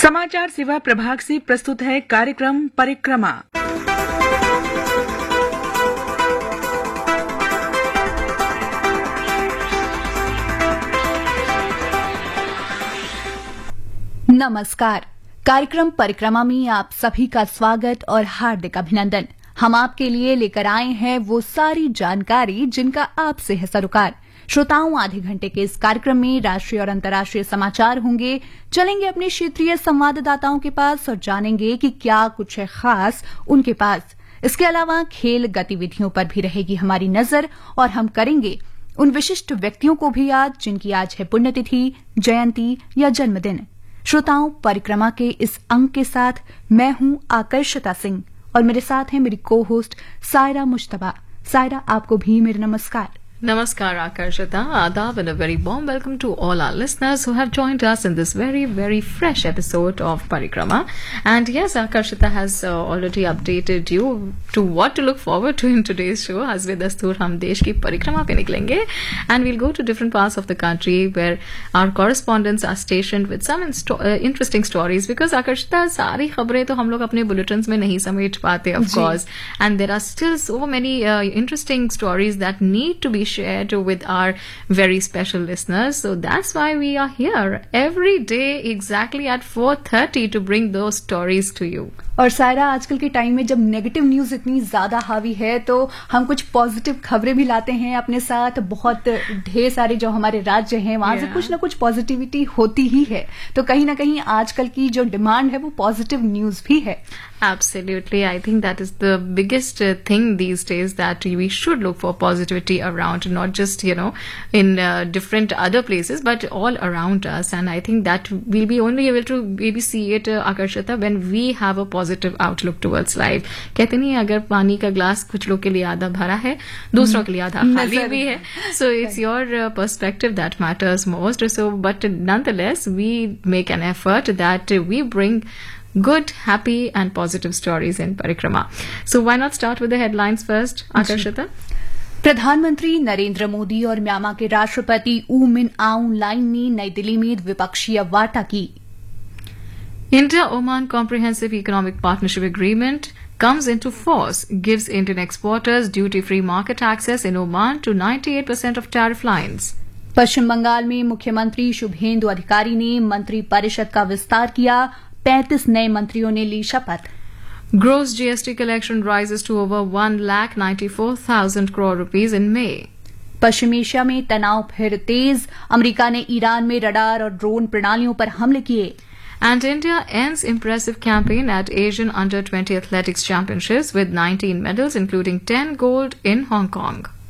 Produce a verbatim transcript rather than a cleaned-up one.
समाचार सेवा प्रभाग से प्रस्तुत है कार्यक्रम परिक्रमा। नमस्कार। कार्यक्रम परिक्रमा में आप सभी का स्वागत और हार्दिक अभिनंदन। हम आपके लिए लेकर आए हैं वो सारी जानकारी जिनका आपसे है सरोकार। श्रोताओं, आधे घंटे के इस कार्यक्रम में राष्ट्रीय और अंतर्राष्ट्रीय समाचार होंगे। चलेंगे अपने क्षेत्रीय संवाददाताओं के पास और जानेंगे कि क्या कुछ है खास उनके पास। इसके अलावा खेल गतिविधियों पर भी रहेगी हमारी नजर और हम करेंगे उन विशिष्ट व्यक्तियों को भी याद जिनकी आज है पुण्यतिथि, जयंती या जन्मदिन। श्रोताओं, परिक्रमा के इस अंक के साथ मैं हूं आकर्षिता सिंह और मेरे साथ है मेरी को होस्ट सायरा मुश्तबा। सायरा, आपको भी मेरा नमस्कार। Namaskar Akarshita, Adab, and a very warm welcome to all our listeners who have joined us in this very, very fresh episode of Parikrama. And yes, Akarshita has uh, already updated you to what to look forward to in today's show. As with Dastur, hum desh ki parikrama pe niklenge and we'll go to different parts of the country where our correspondents are stationed with some insto- uh, interesting stories. Because Akarshita, सारी खबरें तो हम लोग अपने bulletins में नहीं समेट पाते, of course. And there are still so many uh, interesting stories that need to be shared with our very special listeners. So that's why we are here every day exactly at four thirty to bring those stories to you. और सायरा, आजकल के time में जब negative news इतनी ज्यादा हावी है तो हम कुछ पॉजिटिव खबरें भी लाते हैं अपने साथ। बहुत ढेर सारे जो हमारे राज्य हैं वहां yeah. से कुछ ना कुछ पॉजिटिविटी होती ही है। तो कहीं ना कहीं आजकल की जो डिमांड है वो पॉजिटिव न्यूज भी है। Absolutely. I think that is the biggest uh, thing these days, that we should look for positivity around, not just, you know, in uh, different other places, but all around us. And I think that we'll be only able to maybe see it, uh, Akarshita, when we have a positive outlook towards life. कहते नहीं, अगर पानी का glass कुछ लोग के लिए आधा भरा है, दूसरों के लिए आधा खाली भी है. So it's your uh, perspective that matters most. So, but nonetheless, we make an effort that uh, we bring good, happy and positive stories in Parikrama. So why not start with the headlines first, Akarshita? प्रधानमंत्री नरेंद्र मोदी और Myanmar के राष्ट्रपति ऊ मिन आउंग line ने नई दिल्ली में द्विपक्षीय वार्ता की। India-Oman Comprehensive Economic Partnership Agreement comes into force, gives Indian exporters duty-free market access in Oman to ninety-eight percent of tariff lines. पश्चिम बंगाल में मुख्यमंत्री शुभेंदु अधिकारी ने मंत्री परिषद का विस्तार किया। पैंतीस नए मंत्रियों ने ली शपथ। Gross G S T collection rises to over one lakh ninety-four thousand crore rupees in May. Paschim Asia में तनाव फिर तेज। अमेरिका ने ईरान में रडार और ड्रोन प्रणालियों पर हमले किए। And India ends impressive campaign at Asian Under twenty Athletics Championships with nineteen medals, including ten gold in Hong Kong.